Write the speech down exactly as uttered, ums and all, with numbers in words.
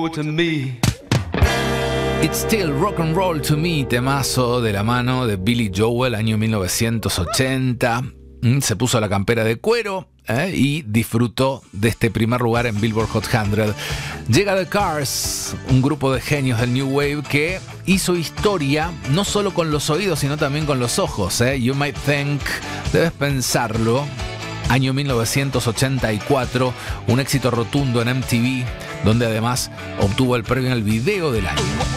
to me. It's Still Rock and Roll to Me, temazo de la mano de Billy Joel, año mil novecientos ochenta. Se puso la campera de cuero ¿eh? y disfrutó de este primer lugar en Billboard Hot cien. Llega The Cars, un grupo de genios del New Wave que hizo historia no solo con los oídos, sino también con los ojos. ¿eh? You Might Think, debes pensarlo. Año mil novecientos ochenta y cuatro, un éxito rotundo en M T V, donde además obtuvo el premio al video del año.